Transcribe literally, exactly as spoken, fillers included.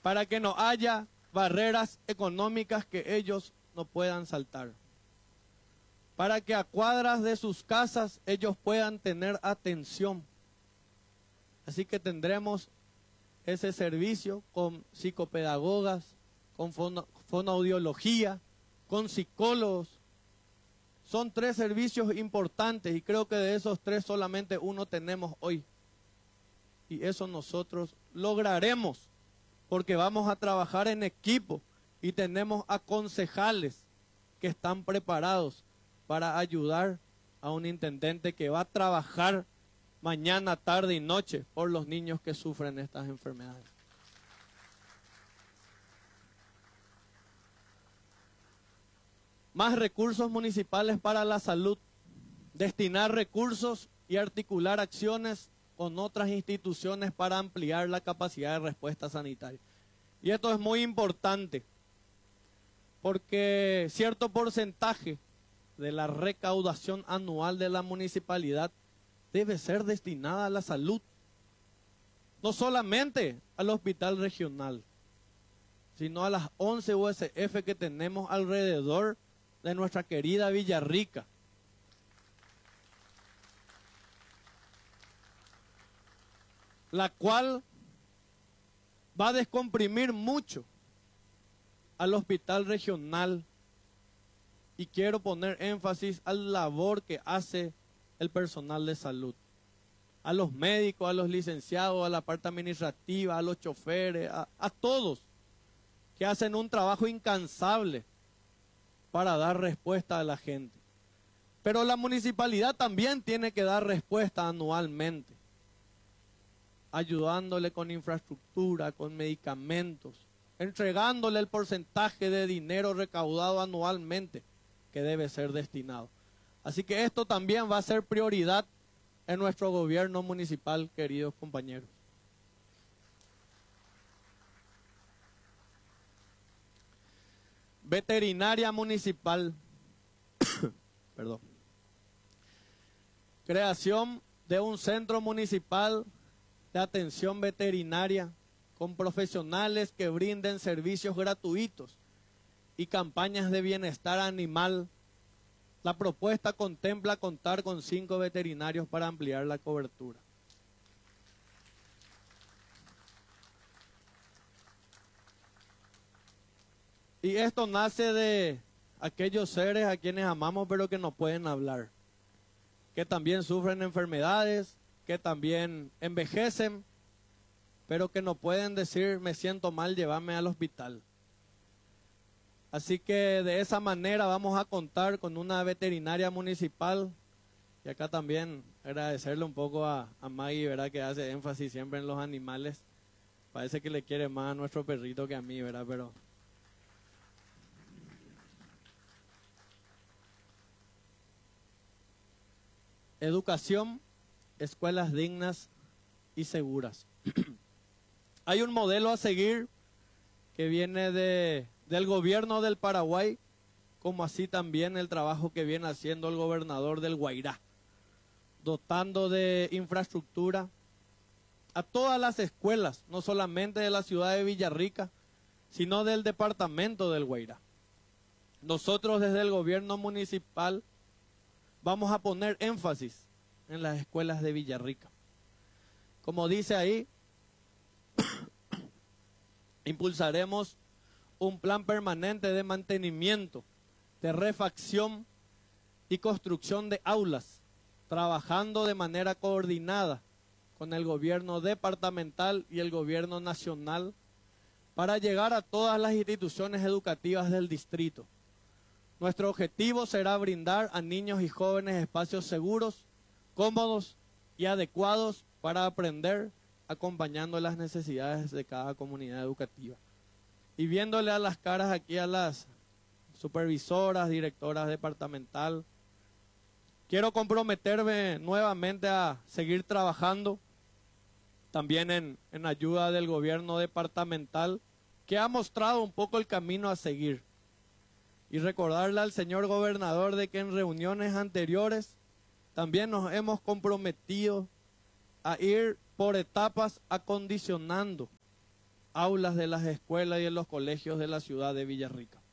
para que no haya barreras económicas que ellos no puedan saltar, para que a cuadras de sus casas ellos puedan tener atención. Así que tendremos ese servicio con psicopedagogas, con fono, fonoaudiología, con psicólogos. Son tres servicios importantes y creo que de esos tres solamente uno tenemos hoy. Y eso nosotros lograremos porque vamos a trabajar en equipo y tenemos a concejales que están preparados para ayudar a un intendente que va a trabajar mañana, tarde y noche por los niños que sufren estas enfermedades. Más recursos municipales para la salud, destinar recursos y articular acciones con otras instituciones para ampliar la capacidad de respuesta sanitaria. Y esto es muy importante, porque cierto porcentaje de la recaudación anual de la municipalidad debe ser destinada a la salud, no solamente al hospital regional, sino a las once U S F que tenemos alrededor de nuestra querida Villarrica. La cual va a descomprimir mucho al hospital regional. Y quiero poner énfasis a la labor que hace el personal de salud. A los médicos, a los licenciados, a la parte administrativa, a los choferes, a, a todos que hacen un trabajo incansable para dar respuesta a la gente. Pero la municipalidad también tiene que dar respuesta anualmente, ayudándole con infraestructura, con medicamentos, entregándole el porcentaje de dinero recaudado anualmente que debe ser destinado. Así que esto también va a ser prioridad en nuestro gobierno municipal, queridos compañeros. Veterinaria municipal. Perdón. Creación de un centro municipal de atención veterinaria con profesionales que brinden servicios gratuitos y campañas de bienestar animal. La propuesta contempla contar con cinco veterinarios para ampliar la cobertura. Y esto nace de aquellos seres a quienes amamos pero que no pueden hablar, que también sufren enfermedades, que también envejecen, pero que no pueden decir me siento mal, llévame al hospital. Así que de esa manera vamos a contar con una veterinaria municipal. Y acá también agradecerle un poco a, a Maggie, ¿verdad? Que hace énfasis siempre en los animales. Parece que le quiere más a nuestro perrito que a mí, ¿verdad? Pero educación, escuelas dignas y seguras. Hay un modelo a seguir que viene de, del gobierno del Paraguay, como así también el trabajo que viene haciendo el gobernador del Guairá, dotando de infraestructura a todas las escuelas, no solamente de la ciudad de Villarrica, sino del departamento del Guairá. Nosotros desde el gobierno municipal vamos a poner énfasis en las escuelas de Villarrica. Como dice ahí, impulsaremos un plan permanente de mantenimiento, de refacción y construcción de aulas, trabajando de manera coordinada con el gobierno departamental y el gobierno nacional para llegar a todas las instituciones educativas del distrito. Nuestro objetivo será brindar a niños y jóvenes espacios seguros, cómodos y adecuados para aprender, acompañando las necesidades de cada comunidad educativa. Y viéndole a las caras aquí a las supervisoras, directoras departamental, quiero comprometerme nuevamente a seguir trabajando también en, en ayuda del gobierno departamental, que ha mostrado un poco el camino a seguir. Y recordarle al señor gobernador de que en reuniones anteriores también nos hemos comprometido a ir por etapas acondicionando aulas de las escuelas y en los colegios de la ciudad de Villarrica.